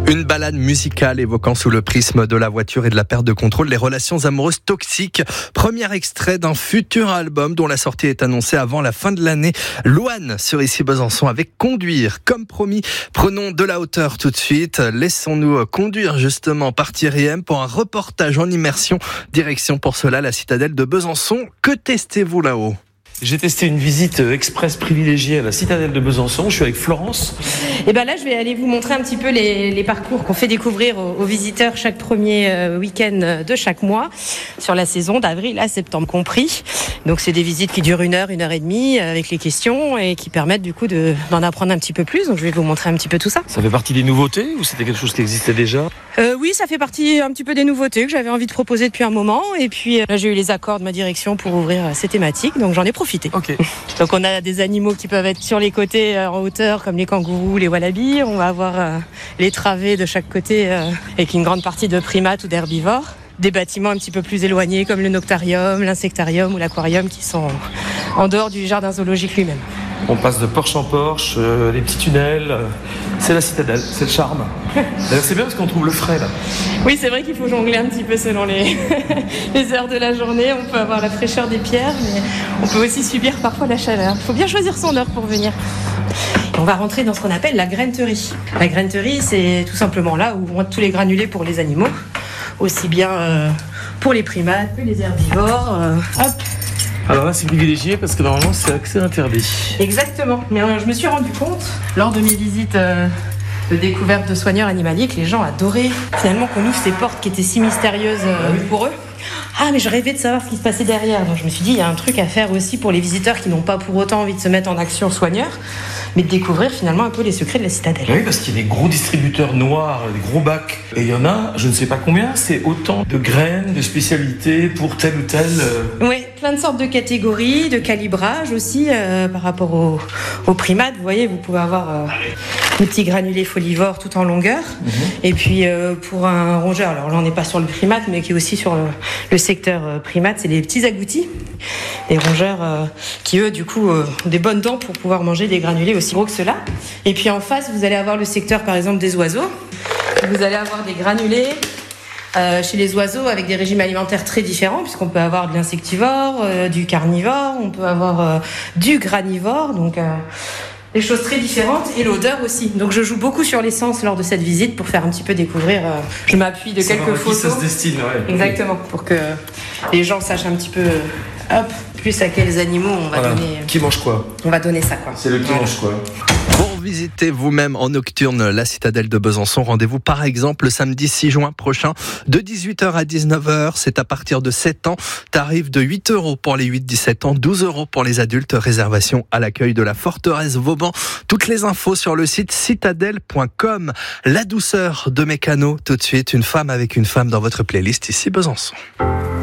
Une balade musicale évoquant sous le prisme de la voiture et de la perte de contrôle les relations amoureuses toxiques. Premier extrait d'un futur album dont la sortie est annoncée avant la fin de l'année. Louane sur Ici Besançon avec Conduire. Comme promis, prenons de la hauteur tout de suite. Laissons-nous conduire justement par Thierry M pour un reportage en immersion. Direction pour cela la citadelle de Besançon. Que testez-vous là-haut ? J'ai testé une visite express privilégiée à la citadelle de Besançon. Je suis avec Florence. Et ben là, je vais aller vous montrer un petit peu les parcours qu'on fait découvrir aux visiteurs chaque premier week-end de chaque mois, sur la saison d'avril à septembre compris. Donc c'est des visites qui durent 1 heure, 1 heure et demie avec les questions et qui permettent du coup d'en apprendre un petit peu plus. Donc je vais vous montrer un petit peu tout ça. Ça fait partie des nouveautés ou c'était quelque chose qui existait déjà ? Oui, ça fait partie un petit peu des nouveautés que j'avais envie de proposer depuis un moment. Et puis là, j'ai eu les accords de ma direction pour ouvrir ces thématiques, donc j'en ai profité. Ok. Donc on a des animaux qui peuvent être sur les côtés en hauteur, comme les kangourous, les wallabies. On va avoir les travées de chaque côté avec une grande partie de primates ou d'herbivores. Des bâtiments un petit peu plus éloignés comme le noctarium, l'insectarium ou l'aquarium qui sont en dehors du jardin zoologique lui-même. On passe de porche en porche, les petits tunnels. C'est la citadelle, c'est le charme. D'ailleurs, c'est bien parce qu'on trouve le frais là. Oui, c'est vrai qu'il faut jongler un petit peu selon les heures de la journée. On peut avoir la fraîcheur des pierres, mais on peut aussi subir parfois la chaleur. Il faut bien choisir son heure pour venir. On va rentrer dans ce qu'on appelle la graineterie. La graineterie, c'est tout simplement là où vont être tous les granulés pour les animaux, aussi bien pour les primates que les herbivores. Hop. Alors là, c'est privilégié parce que normalement, c'est accès interdit. Exactement. Mais je me suis rendu compte, lors de mes visites de découverte de soigneurs animaliers, que les gens adoraient finalement qu'on ouvre ces portes qui étaient si mystérieuses pour eux. Ah, mais je rêvais de savoir ce qui se passait derrière. Donc je me suis dit, il y a un truc à faire aussi pour les visiteurs qui n'ont pas pour autant envie de se mettre en action soigneur, mais de découvrir finalement un peu les secrets de la citadelle. Oui, parce qu'il y a des gros distributeurs noirs, des gros bacs. Et il y en a, je ne sais pas combien, c'est autant de graines, de spécialités pour tel ou tel... Oui, plein de sortes de catégories, de calibrage aussi par rapport aux primates. Vous voyez, vous pouvez avoir des petits granulés folivores tout en longueur. Et puis pour un rongeur, alors là on n'est pas sur le primate, mais qui est aussi sur le secteur primate, c'est les petits agoutis. Des rongeurs qui eux du coup ont des bonnes dents pour pouvoir manger des granulés aussi gros que ceux-là. Et puis en face, vous allez avoir le secteur par exemple des oiseaux. Vous allez avoir des granulés chez les oiseaux avec des régimes alimentaires très différents, puisqu'on peut avoir de l'insectivore, du carnivore, on peut avoir du granivore, donc des choses très différentes, et l'odeur aussi. Donc je joue beaucoup sur l'essence lors de cette visite pour faire un petit peu découvrir. Je m'appuie de quelques photos. Ça se destine, ouais. Exactement, pour que les gens sachent un petit peu, plus à quels animaux on va donner. Qui mange quoi ? On va donner ça, quoi. C'est le qui mange quoi ? Pour visiter vous-même en nocturne la citadelle de Besançon, rendez-vous par exemple le samedi 6 juin prochain de 18h à 19h. C'est à partir de 7 ans. Tarif de 8 € pour les 8-17 ans, 12 € pour les adultes. Réservation à l'accueil de la forteresse Vauban. Toutes les infos sur le site citadelle.com. La douceur de Mécano, tout de suite, une femme avec une femme dans votre playlist Ici Besançon.